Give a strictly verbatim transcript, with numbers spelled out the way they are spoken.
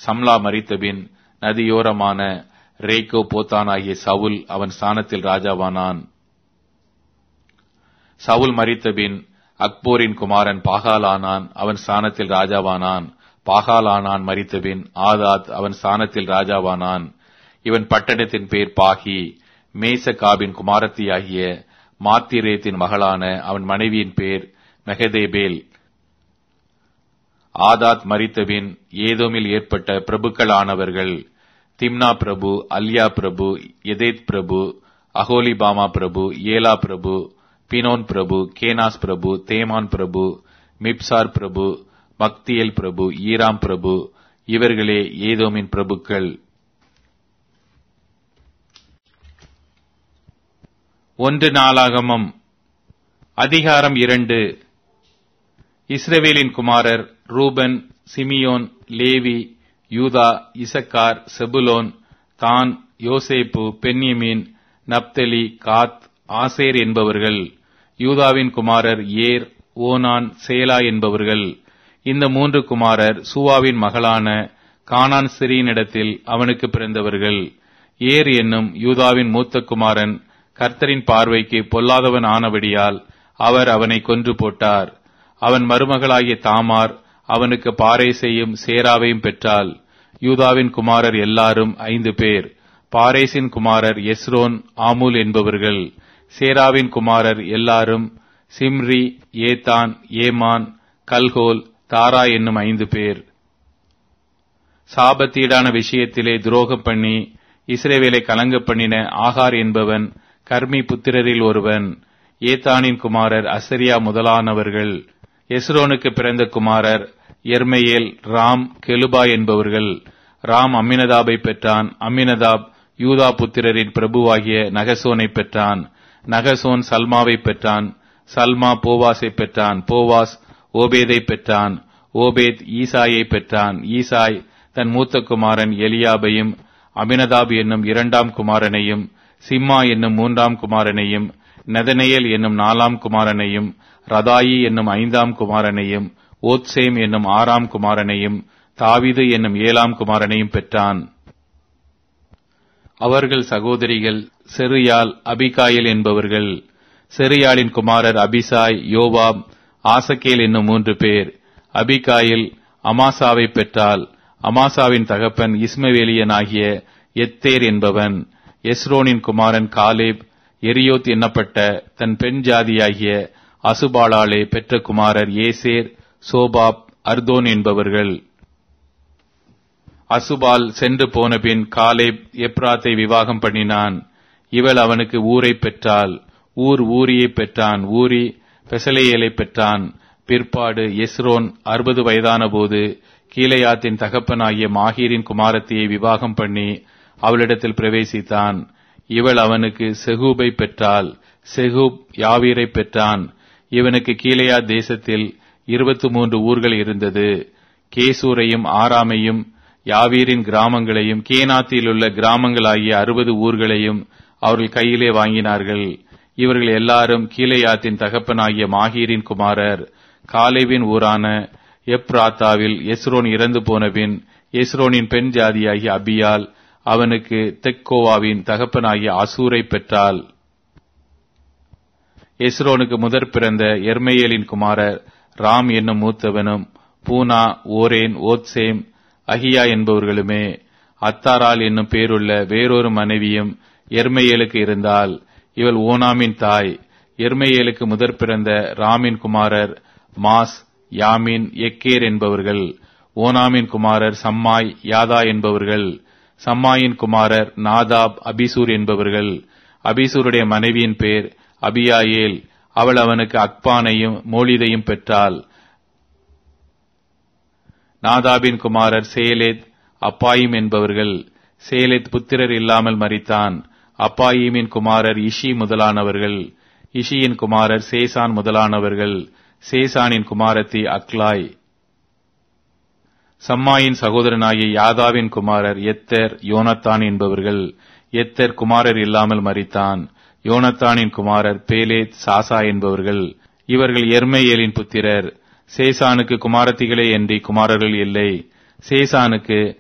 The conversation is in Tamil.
சம்லா மரித்தபின் நதியோரமான ரேக்கோ போத்தான் ஆகிய சவுல் அவன் ஸ்தானத்தில் ராஜாவானான். சவுல் மரித்தபின் அக்போரின் குமாரன் பாகாலானான், அவன் ஸ்தானத்தில் ராஜாவானான். பாகாலானான் மரித்தபின் ஆதாத் அவன் ஸ்தானத்தில் ராஜாவானான். இவன் பட்டணத்தின் பேர் பாகி. மேசகாபின் குமாரத்தியாகிய மாத்திரேத்தின் மகளான அவன் மனைவியின் பேர் மெகதேபேல். ஆதாத் மரித்தபின் ஏதோமில் ஏற்பட்ட பிரபுக்களானவர்கள் திம்னா பிரபு, அல்யா பிரபு, எதேத் பிரபு, அகோலிபாமா பிரபு, ஏலா பிரபு, பினோன் பிரபு, கேனாஸ் பிரபு, தேமான் பிரபு, மிப்சார் பிரபு, மக்தியேல் பிரபு, ஈராம் பிரபு. இவர்களே ஏதோமின் பிரபுக்கள். ஒன்று நாளாகமம் அதிகாரம் இரண்டு. இஸ்ரவேலின் குமாரர் ரூபன், சிமியோன், லேவி, யூதா, இசக்கார், செபுலோன், தான், யோசேப்பு, பென்யமீன், நப்தலி, காத், ஆசேர் என்பவர்கள். யூதாவின் குமாரர் ஏர், ஓனான், சேலா என்பவர்கள். இந்த மூன்று குமாரர் சூவாவின் மகளான கானான் ஸ்திரீயினிடத்தில் அவனுக்கு பிறந்தவர்கள். ஏர் என்னும் யூதாவின் மூத்த குமாரன் கர்த்தரின் பார்வைக்கு பொல்லாதவன் ஆனபடியால் அவர் அவனை கொன்று போட்டார். அவன் மருமகளாகிய தாமார் அவனுக்கு பாரேசையும் சேராவையும் பெற்றாள். யூதாவின் குமாரர் எல்லாரும் ஐந்து பேர். பாரேசின் குமாரர் எஸ்ரோன், ஆமூல் என்பவர்கள். சேராவின் குமாரர் எல்லாரும் சிம்ரி, ஏதான், ஏமான், கல்கோல், தாரா என்னும் ஐந்து பேர். சாபத்தீடான விஷயத்திலே துரோகம் பண்ணி இஸ்ரவேலை கலங்க பண்ணின ஆகார் என்பவன் கர்மி புத்திரரில் ஒருவன். ஏத்தானின் குமாரர் அசரியா முதலானவர்கள். எஸ்ரோனுக்கு பிறந்த குமாரர் எர்மெயேல், ராம், கெலுபா என்பவர்கள். ராம் அம்மினதாபை பெற்றான். அம்மினதாப் யூதா புத்திரரின் பிரபுவாகிய நகசோனை பெற்றான். நகசோன் சல்மாவை பெற்றான். சல்மா போவாஸை பெற்றான். போவாஸ் ஓபேதை பெற்றான். ஓபேத் ஈசாயை பெற்றான். ஈசாய் தன் மூத்த குமாரன் எலியாபையும் அமினதாப் என்னும் இரண்டாம் குமாரனையும் சிம்மா என்னும் மூன்றாம் குமாரனையும் நெதனேயேல் என்னும் நாலாம் குமாரனையும் ரதாயி என்னும் ஐந்தாம் குமாரனையும் ஓத்சேம் என்னும் ஆறாம் குமாரனையும் தாவீது என்னும் ஏழாம் குமாரனையும் பெற்றான். அவர்கள் சகோதரிகள் செருயாள், அபிகாயில் என்பவர்கள். செருயாளின் குமாரர் அபிசாய், யோவாப், ஆசகேல் என்னும் மூன்று பேர். அபிகாயில் அமாசாவை பெற்றாள். அமாசாவின் தகப்பன் இஸ்மவேலியனாகிய எத்தேர் என்பவன். எஸ்ரோனின் குமாரன் காலேப் எரியோத் என்னப்பட்ட தன் பெண் ஜாதியாகிய அசுபாளாலே பெற்ற குமாரர் ஏசேர், சோபாப், அர்தோன் என்பவர்கள். அசுபால் சென்று போனபின் காலேப் எப்ராத்தை விவாகம் பண்ணினான். இவள் அவனுக்கு ஊரை பெற்றாள். ஊர் ஊரியை பெற்றான். ஊரி பெசலேயேலை பெற்றான். பிற்பாடு எஸ்ரோன் அறுபது வயதான போது கீலேயாத்தின் தகப்பனாகிய மாகீரின் குமாரத்தியை விவாகம் பண்ணி அவளிடத்தில் பிரவேசித்தான். இவள் அவனுக்கு செகூபை பெற்றாள். செகூப் யாவீரை பெற்றான். இவனுக்கு கீலேயா தேசத்தில் இருபத்தி மூன்று ஊர்கள் இருந்தது. கேசூரையும் ஆராமையும் யாவீரின் கிராமங்களையும் கேனாத்திலுள்ள கிராமங்களாகிய அறுபது ஊர்களையும் அவர்கள் கையிலே வாங்கினார்கள். இவர்கள் எல்லாரும் கீலேயாத்தின் தகப்பனாகிய மாகீரின் குமாரர். காலேவின் ஊரான எப்ராத்தாவில் எஸ்ரோன் இறந்து போனபின் எஸ்ரோனின் பெண் ஜாதியாகிய அபியால் அவனுக்கு தெக்கோவாவின் தகப்பனாகிய அசூரை பெற்றாள். எஸ்ரோனுக்கு முதற் பிறந்த எர்மெயேலின் குமாரர் ராம் என்னும் மூத்தவனும் பூனா, ஓரேன், ஓத்சேம், அகியா என்பவர்களுமே. அத்தாரால் என்னும் பேருள்ள வேறொரு மனைவியும் எர்மெயேலுக்கு இருந்தால். இவள் ஓனாமின் தாய். எர்மெயேலுக்கு முதற் பிறந்த ராமின் குமாரர் மாஸ், யாமின், எக்கேர் என்பவர்கள். ஓனாமின் குமாரர் சம்மாய், யாதா என்பவர்கள். சம்மாயின் குமாரர் நாதாப், அபிசூர் என்பவர்கள். அபிசூருடைய மனைவியின் பேர் அபியாயேல். அவள் அவனுக்கு அக்பானையும் மோலிதையும் பெற்றாள். நாதாபின் குமாரர் சேலேத், அப்பாயிம் என்பவர்கள். சேலேத் புத்திரர் இல்லாமல் மரித்தான். அப்பாயிமின் குமாரர் இஷி முதலானவர்கள். இஷியின் குமாரர் சேசான் முதலானவர்கள். சேசானின் குமாரத்தி அக்லாய். சம்மாயின் சகோதரனாகிய யாதாவின் குமாரர் எத்தர், யோனத்தான் என்பவர்கள். எத்தர் குமாரர் இல்லாமல் மரித்தான். யோனத்தானின் குமாரர் பேலேத், சாசா என்பவர்கள். இவர்கள் எர்மெயேலின் புத்திரர். சேசானுக்கு குமாரத்திகளே அன்றி குமாரர்கள் இல்லை. சேசானுக்கு